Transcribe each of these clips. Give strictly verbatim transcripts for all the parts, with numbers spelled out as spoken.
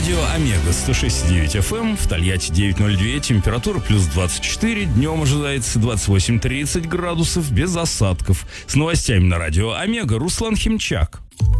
Радио Омега сто шесть и девять эф эм, в Тольятти девять ноль два, температура плюс двадцать четыре, днем ожидается двадцать восемь тридцать градусов, без осадков. С новостями на Радио Омега Руслан Химчак.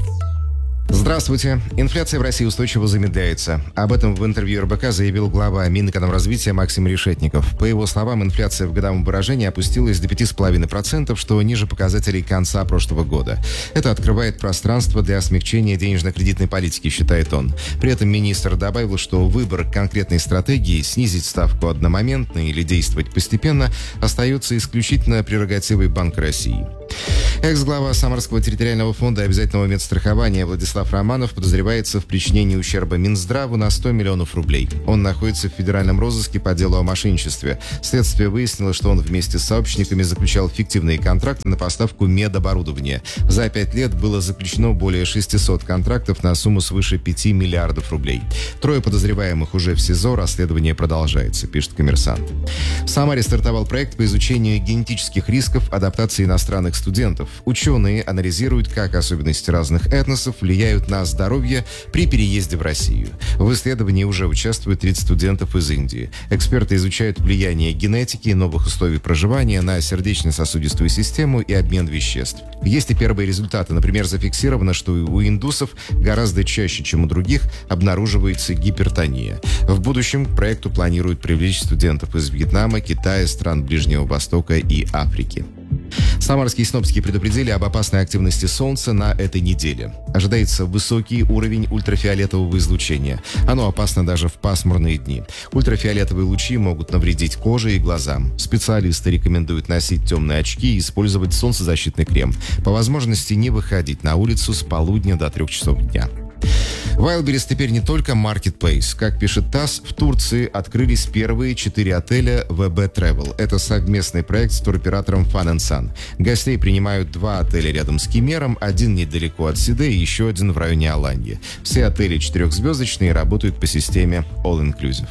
Здравствуйте. Инфляция в России устойчиво замедляется. Об этом в интервью эр бэ ка заявил глава Минэкономразвития Максим Решетников. По его словам, инфляция в годовом выражении опустилась до пяти целых пяти десятых процента, что ниже показателей конца прошлого года. Это открывает пространство для смягчения денежно-кредитной политики, считает он. При этом министр добавил, что выбор конкретной стратегии снизить ставку одномоментно или действовать постепенно остается исключительно прерогативой Банка России. Экс-глава Самарского территориального фонда обязательного медстрахования Владислав Романов подозревается в причинении ущерба Минздраву на сто миллионов рублей. Он находится в федеральном розыске по делу о мошенничестве. Следствие выяснило, что он вместе с сообщниками заключал фиктивные контракты на поставку медоборудования. За пять лет было заключено более шестисот контрактов на сумму свыше пяти миллиардов рублей. Трое подозреваемых уже в СИЗО, расследование продолжается, пишет «Коммерсант». В Самаре стартовал проект по изучению генетических рисков адаптации иностранных студентов. Ученые анализируют, как особенности разных этносов влияют на здоровье при переезде в Россию. В исследовании уже участвуют тридцать студентов из Индии. Эксперты изучают влияние генетики и новых условий проживания на сердечно-сосудистую систему и обмен веществ. Есть и первые результаты. Например, зафиксировано, что у индусов гораздо чаще, чем у других, обнаруживается гипертония. В будущем к проекту планируют привлечь студентов из Вьетнама, Китая, стран Ближнего Востока и Африки. Самарские синоптики предупредили об опасной активности Солнца на этой неделе. Ожидается высокий уровень ультрафиолетового излучения. Оно опасно даже в пасмурные дни. Ультрафиолетовые лучи могут навредить коже и глазам. Специалисты рекомендуют носить темные очки и использовать солнцезащитный крем. По возможности не выходить на улицу с полудня до трех часов дня. Wildberries теперь не только marketplace. Как пишет ТАСС, в Турции открылись первые четыре отеля вэ бэ Travel. Это совместный проект с туроператором Fun and Sun. Гостей принимают два отеля рядом с Кемером, один недалеко от Сиде и еще один в районе Аланьи. Все отели четырехзвездочные и работают по системе All Inclusive.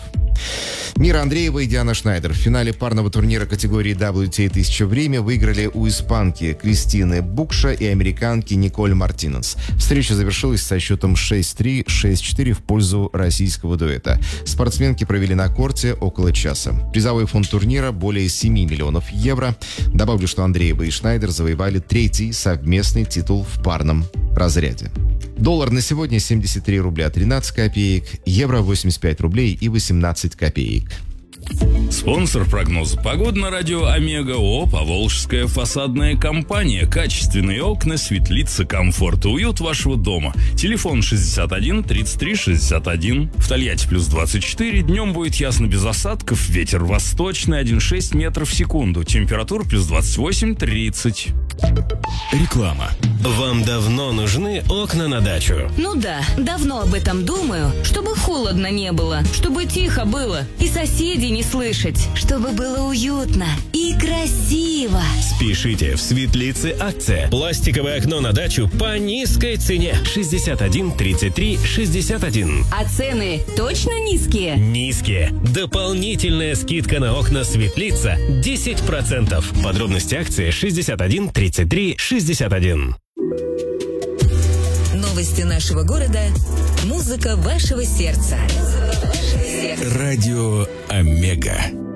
Мира Андреева и Диана Шнайдер в финале парного турнира категории дабл ю ти эй тысяча время выиграли у испанки Кристины Букша и американки Николь Мартинес. Встреча завершилась со счетом шесть три, шесть четыре в пользу российского дуэта. Спортсменки провели на корте около часа. Призовой фонд турнира более семи миллионов евро. Добавлю, что Андреева и Шнайдер завоевали третий совместный титул в парном разряде. Доллар на сегодня семьдесят три рубля тринадцать копеек, евро восемьдесят пять рублей и восемнадцать копеек. Спонсор прогноза погоды на Радио Омега ООО «Поволжская фасадная компания». Качественные окна, светлица, комфорт и уют вашего дома. Телефон шестьдесят один тридцать три шестьдесят один. В Тольятти плюс двадцать четыре. Днем будет ясно без осадков. Ветер восточный один целых шесть десятых метров в секунду. Температура плюс двадцать восемь тридцать. Реклама. Вам давно нужны окна на дачу? Ну да, давно об этом думаю. Чтобы холодно не было, чтобы тихо было и соседей не слышать, чтобы было уютно и красиво. Спешите, в Светлице акция. Пластиковое окно на дачу по низкой цене. шестьдесят один тридцать три шестьдесят один. А цены точно низкие? Низкие. Дополнительная скидка на окна Светлица десять процентов. Подробности акции шестьдесят один тридцать три шестьдесят один. Новости нашего города. Музыка вашего сердца. Радио Омега.